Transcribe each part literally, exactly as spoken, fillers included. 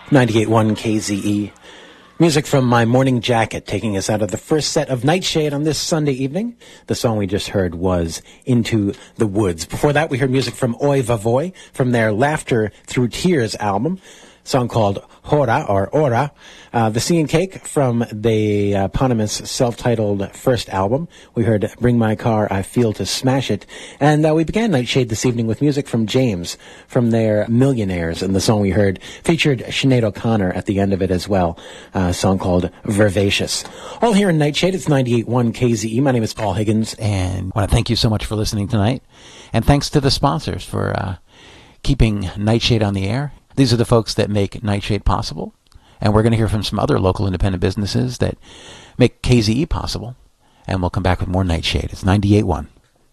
ninety-eight point one K Z E. Music from My Morning Jacket, taking us out of the first set of Nightshade on this Sunday evening. The song we just heard was Into the Woods. Before that, we heard music from Oi Vavoy from their Laughter Through Tears album, a song called Hora, or Ora. Uh, the Sea and Cake from the uh, eponymous self-titled first album. We heard Bring My Car, I Feel to Smash It. And uh, we began Nightshade this evening with music from James from their Millionaires. And the song we heard featured Sinead O'Connor at the end of it as well, uh, a song called Vervacious. All here in Nightshade, it's ninety-eight point one K Z E. My name is Paul Higgins, and I want to thank you so much for listening tonight. And thanks to the sponsors for uh, keeping Nightshade on the air. These are the folks that make Nightshade possible. And we're going to hear from some other local independent businesses that make K Z E possible. And we'll come back with more Nightshade. It's ninety-eight point one.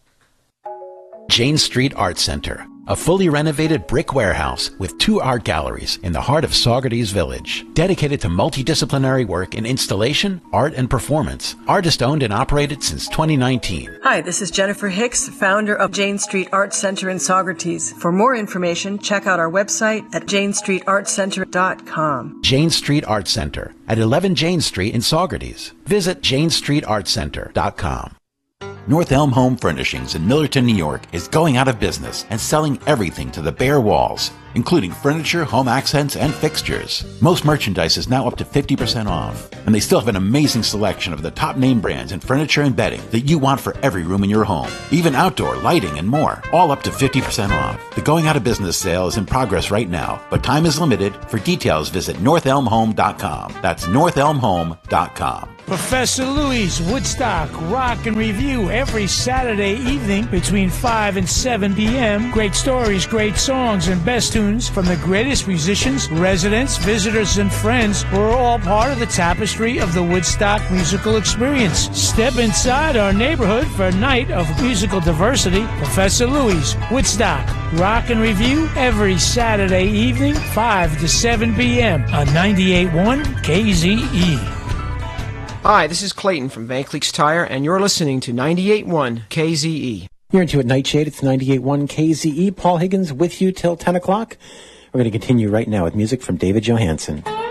Jane Street Art Center, a fully renovated brick warehouse with two art galleries in the heart of Saugerties Village. Dedicated to multidisciplinary work in installation, art, and performance. Artist-owned and operated since twenty nineteen. Hi, this is Jennifer Hicks, founder of Jane Street Art Center in Saugerties. For more information, check out our website at jane street art center dot com. Jane Street Art Center at eleven Jane Street in Saugerties. Visit jane street art center dot com. North Elm Home Furnishings in Millerton, New York is going out of business and selling everything to the bare walls, including furniture, home accents, and fixtures. Most merchandise is now up to fifty percent off, and they still have an amazing selection of the top name brands in furniture and bedding that you want for every room in your home, even outdoor lighting and more, all up to fifty percent off. The going out of business sale is in progress right now, but time is limited. For details, visit north elm home dot com. That's north elm home dot com. Professor Louie's Woodstock Rock and Review every Saturday evening between five and seven p.m. Great stories, great songs, and best tunes from the greatest musicians, residents, visitors, and friends who are all part of the tapestry of the Woodstock musical experience. Step inside our neighborhood for a night of musical diversity. Professor Louie's Woodstock Rock and Review every Saturday evening, five to seven p.m. on ninety-eight point one K Z E. Hi, this is Clayton from Van Cleek's Tire, and you're listening to ninety-eight point one K Z E. You're into it, Nightshade. It's ninety-eight point one K Z E. Paul Higgins with you till ten o'clock. We're going to continue right now with music from David Johansen.